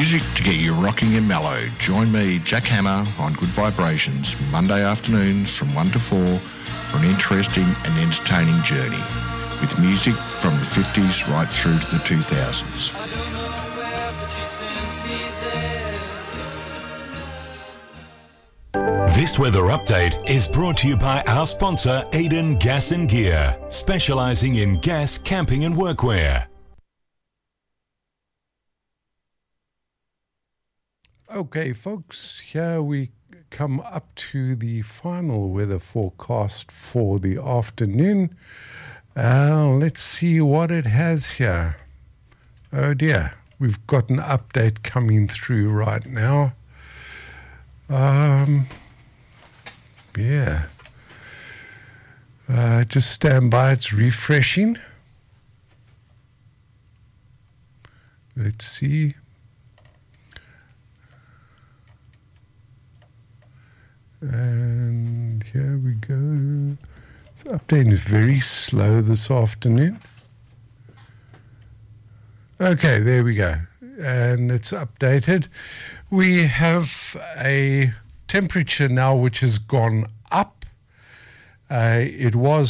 Music to get you rocking and mellow. Join me, Jack Hammer, on Good Vibrations, Monday afternoons from 1 to 4 for an interesting and entertaining journey with music from the 50s right through to the 2000s. This weather update is brought to you by our sponsor, Aiden Gas and Gear, specialising in gas, camping and workwear. Okay, folks, here we come up to the final weather forecast for the afternoon. Let's see what it has here. Oh dear, we've got an update coming through right now. Just stand by, it's refreshing. Let's see. And here we go. The update is very slow this afternoon. Okay, there we go. And it's updated. We have a temperature now which has gone up. It was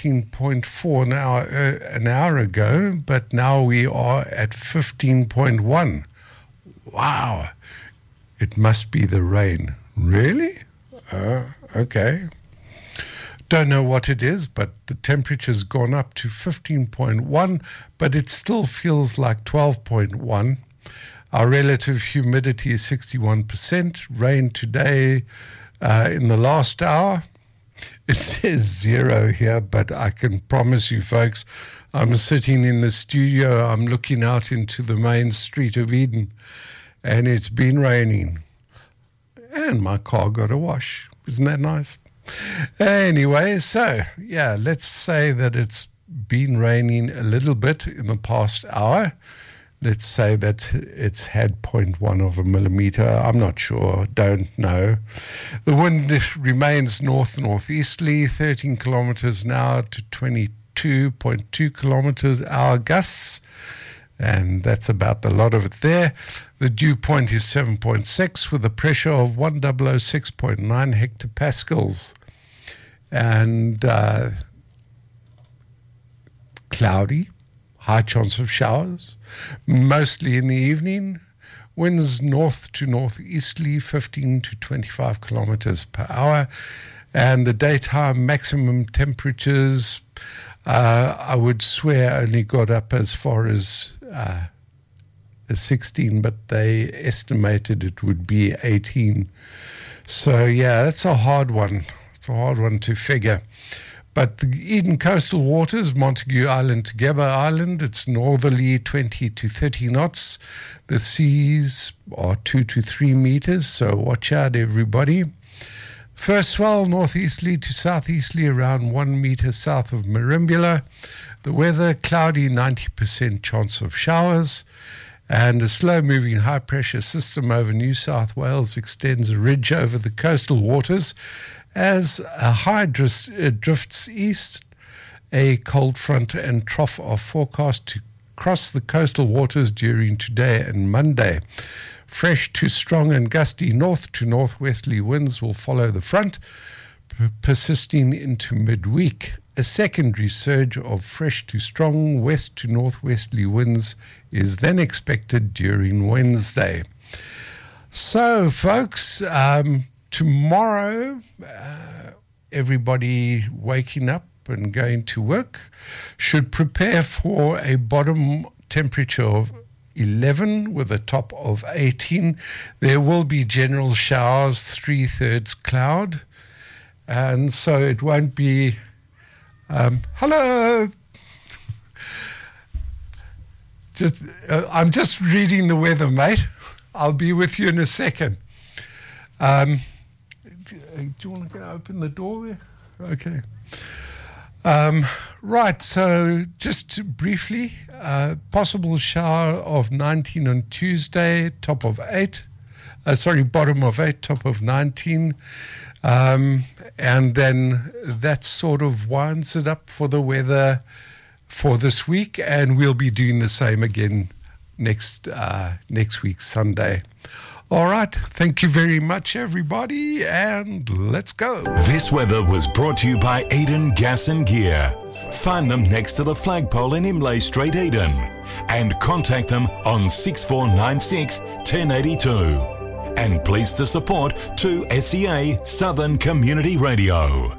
14.4 an hour ago, but now we are at 15.1. Wow. It must be the rain. Really? Okay. Don't know what it is, but the temperature's gone up to 15.1, but it still feels like 12.1. Our relative humidity is 61%. Rain today in the last hour. It says 0 here, but I can promise you, folks, I'm sitting in the studio. I'm looking out into the main street of Eden, and it's been raining. And my car got a wash. Isn't that nice? Anyway, so, yeah, let's say that it's been raining a little bit in the past hour. Let's say that it's had 0.1 of a millimeter. I'm not sure, don't know. The wind remains north-northeasterly, 13 kilometers an hour to 22.2 kilometers an hour gusts. And that's about the lot of it there. The dew point is 7.6 with a pressure of 1006.9 hectopascals. And cloudy, high chance of showers, mostly in the evening. Winds north to northeasterly, 15 to 25 kilometers per hour. And the daytime maximum temperatures, I would swear, only got up as far as 16, but they estimated it would be 18. So, yeah, that's a hard one. It's a hard one to figure. But the Eden coastal waters, Montague Island to Gaba Island, it's northerly 20 to 30 knots. The seas are 2 to 3 meters, so watch out, everybody. First swell northeasterly to southeasterly around 1 meter south of Merimbula. The weather, cloudy, 90% chance of showers. And a slow-moving high-pressure system over New South Wales extends a ridge over the coastal waters. As a high drifts east, a cold front and trough are forecast to cross the coastal waters during today and Monday. Fresh to strong and gusty north to northwesterly winds will follow the front, persisting into midweek. A secondary surge of fresh to strong west to northwesterly winds is then expected during Wednesday. So, folks, tomorrow, everybody waking up and going to work should prepare for a bottom temperature of 11 with a top of 18. There will be general showers, 3/3 cloud, and so it won't be hello. I'm just reading the weather, mate. I'll be with you in a second. Do you want to go open the door there? Okay. Right, so just briefly, possible shower of 19 on Tuesday, top of 8. Bottom of 8, top of 19. And then that sort of winds it up for the weather for this week, and we'll be doing the same again next week, Sunday. All right. Thank you very much, everybody, and let's go. This weather was brought to you by Eden Gas and Gear. Find them next to the flagpole in Imlay Street, Eden, and contact them on 6496 1082. And pleased to support 2SEA Southern Community Radio.